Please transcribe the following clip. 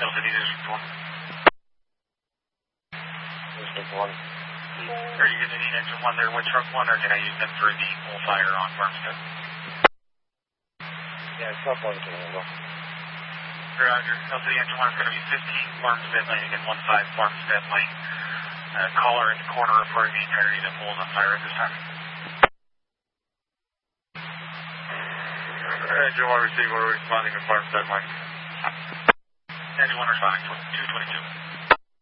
Delta D, this is 1. This is 1. Are you going to need engine 1 there with truck 1, or can I use them for the full fire on Farmstead? Yeah, truck 1 can handle. Roger. Delta D, engine 1 is going to be 15 Farmstead Lane, again, 15 Farmstead Lane. Caller in the corner reporting the entirety of the poles on fire at this time. Engine 1 received, we're responding to Farmstead Lane. Engine 1 responding, 222.